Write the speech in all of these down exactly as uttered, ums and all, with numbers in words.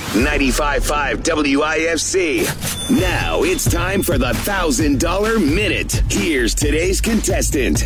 ninety-five point five W I F C. Now it's time for the one thousand dollars Minute. Here's today's contestant.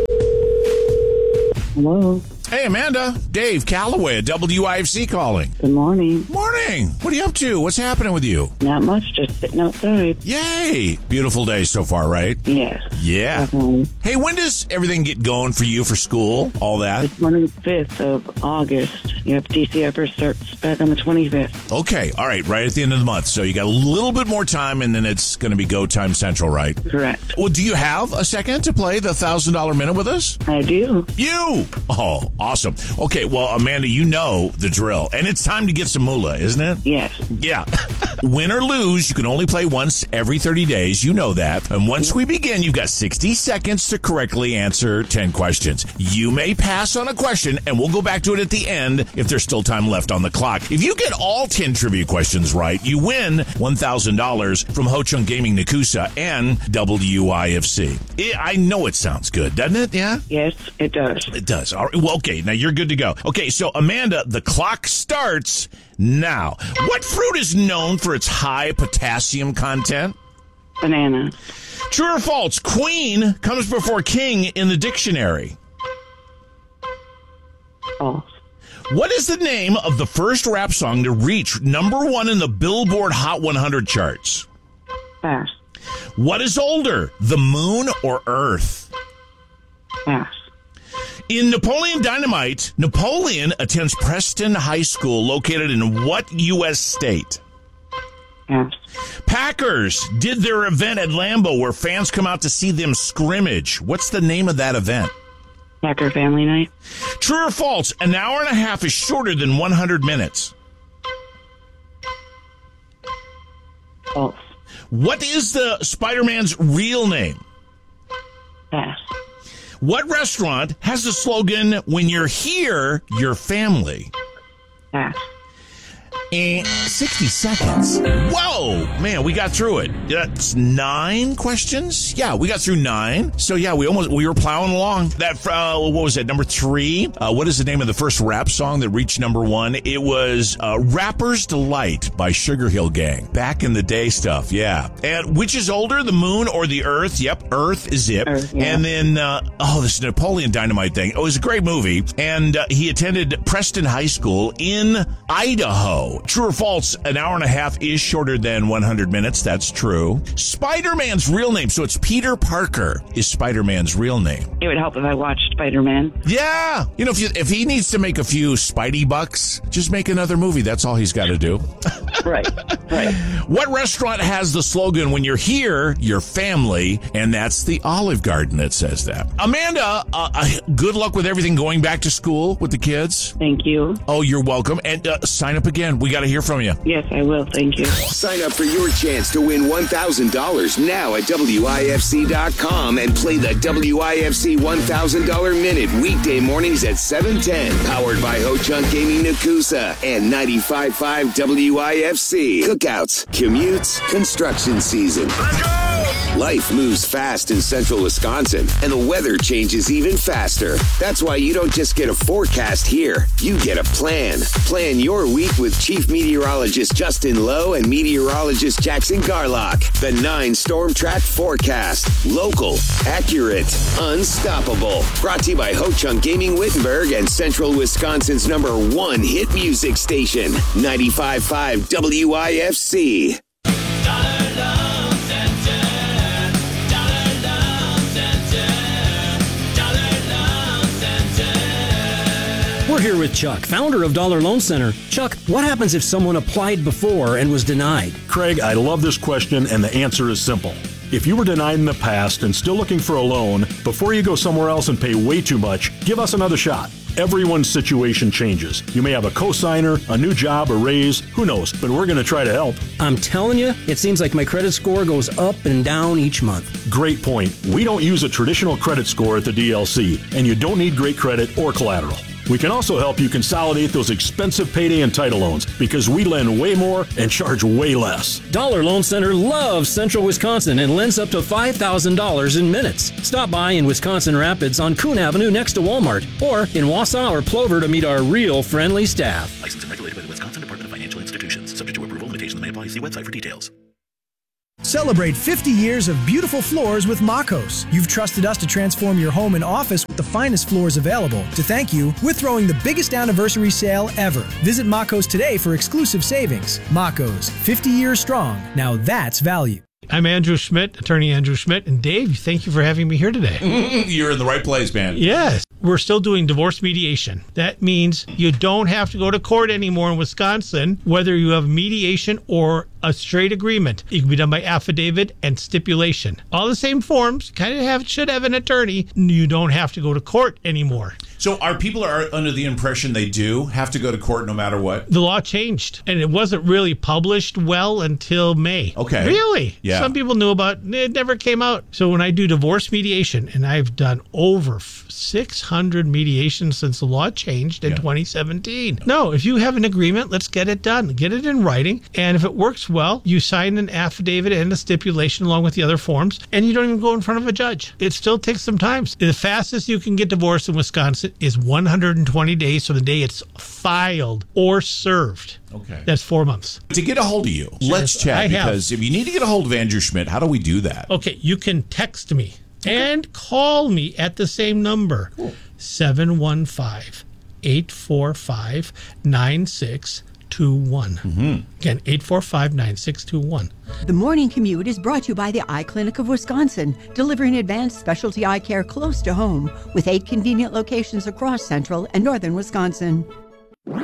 Hello. Hey, Amanda. Dave Calloway at W I F C calling. Good morning. Morning. What are you up to? What's happening with you? Not much, just sitting outside. Yay. Beautiful day so far, right? Yes. Yeah. Um, Hey, when does everything get going for you for school? All that? the twenty-fifth of August. Yep, D C F starts back on the twenty-fifth. Okay. All right. Right at the end of the month. So you got a little bit more time, and then it's going to be go time central, right? Correct. Well, do you have a second to play the one thousand dollars Minute with us? I do. You! Oh, awesome. Okay, well, Amanda, you know the drill. And it's time to get some moolah, isn't it? Yes. Yeah. Win or lose, you can only play once every thirty days. You know that. And once we begin, you've got sixty seconds to correctly answer ten questions. You may pass on a question, and we'll go back to it at the end if there's still time left on the clock. If you get all ten trivia questions right, you win one thousand dollars from Ho Chung Gaming Nakusa and W I F C. I know it sounds good, doesn't it? Yeah? Yes, it does. It does. All right. Well, okay, now you're good to go. Okay, so Amanda, the clock starts now. What fruit is known for its high potassium content? Banana. True or false? Queen comes before king in the dictionary. False. What is the name of the first rap song to reach number one in the Billboard Hot one hundred charts? Pass. What is older, the moon or Earth? Pass. In Napoleon Dynamite, Napoleon attends Preston High School located in what U S state? Pass. Packers did their event at Lambeau where fans come out to see them scrimmage. What's the name of that event? Packer family night. True or false? An hour and a half is shorter than one hundred minutes. False. What is the Spider-Man's real name? Pass. What restaurant has the slogan, when you're here, you're family? Pass. And sixty seconds. Whoa, man, we got through it. That's nine questions. Yeah, we got through nine. So yeah, we almost we were plowing along. That uh, what was that? Number three. Uh, what is the name of the first rap song that reached number one? It was uh, "Rapper's Delight" by Sugar Hill Gang. Back in the day stuff. Yeah. And which is older, the moon or the Earth? Yep, Earth is it. Earth, yeah. And then uh, oh, this Napoleon Dynamite thing. Oh, it was a great movie. And uh, he attended Preston High School in Idaho. True or false, an hour and a half is shorter than one hundred minutes. That's true. Spider-Man's real name, so it's Peter Parker, is Spider-Man's real name. It would help if I watched Spider-Man. Yeah. You know, if you, if he needs to make a few Spidey bucks, just make another movie. That's all he's got to do. Right. Right. What restaurant has the slogan, when you're here, you're family? And that's the Olive Garden that says that. Amanda, uh, uh, good luck with everything going back to school with the kids. Thank you. Oh, you're welcome. And uh, sign up again. We got to hear from you. Yes, I will. Thank you. Sign up for your chance to win one thousand dollars now at W I F C dot com and play the W I F C one thousand dollars Minute weekday mornings at seven ten. Powered by Ho Chung Gaming Nakusa and ninety-five point five W I F C. Cookouts, commutes, construction season. Let's go! Life moves fast in central Wisconsin, and the weather changes even faster. That's why you don't just get a forecast here. You get a plan. Plan your week with Chief Meteorologist Justin Lowe and Meteorologist Jackson Garlock. The nine Storm Track Forecast. Local, accurate, unstoppable. Brought to you by Ho Chung Gaming Wittenberg and Central Wisconsin's number one hit music station, ninety-five point five W I F C. We're here with Chuck, founder of Dollar Loan Center. Chuck, what happens if someone applied before and was denied? Craig, I love this question, and the answer is simple. If you were denied in the past and still looking for a loan, before you go somewhere else and pay way too much, give us another shot. Everyone's situation changes. You may have a cosigner, a new job, a raise, who knows, but we're going to try to help. I'm telling you, it seems like my credit score goes up and down each month. Great point. We don't use a traditional credit score at the D L C, and you don't need great credit or collateral. We can also help you consolidate those expensive payday and title loans because we lend way more and charge way less. Dollar Loan Center loves Central Wisconsin and lends up to five thousand dollars in minutes. Stop by in Wisconsin Rapids on Coon Avenue next to Walmart or in Wausau or Plover to meet our real friendly staff. Licensed and regulated by the Wisconsin Wisconsin Department of Financial Institutions. Subject to approval, limitations may apply. See website for details. Celebrate fifty years of beautiful floors with Makos. You've trusted us to transform your home and office with the finest floors available. To thank you, we're throwing the biggest anniversary sale ever. Visit Makos today for exclusive savings. Makos, fifty years strong. Now that's value. I'm Andrew Schmidt, attorney Andrew Schmidt, and Dave, thank you for having me here today. You're in the right place, man. Yes. We're still doing divorce mediation. That means you don't have to go to court anymore in Wisconsin, whether you have mediation or a straight agreement. It can be done by affidavit and stipulation. All the same forms, kind of have should have an attorney. You don't have to go to court anymore. So our people are under the impression they do have to go to court no matter what? The law changed, and it wasn't really published well until May. Okay. Really? Yeah. Some people knew about it. It never came out. So when I do divorce mediation, and I've done over six hundred mediations since the law changed in yeah. twenty seventeen. No, if you have an agreement, let's get it done. Get it in writing, and if it works well, you sign an affidavit and a stipulation along with the other forms, and you don't even go in front of a judge. It still takes some time. The fastest you can get divorced in Wisconsin is one hundred twenty days from the day it's filed or served. Okay. That's four months. To get a hold of you, let's chat, I because have. if you need to get a hold of Andrew Schmidt, how do we do that? Okay, you can text me and call me at the same number, cool. seven one five, eight four five, nine six two one. Mm-hmm. Again, eight four five, nine six two one. The Morning Commute is brought to you by the Eye Clinic of Wisconsin, delivering advanced specialty eye care close to home with eight convenient locations across central and northern Wisconsin.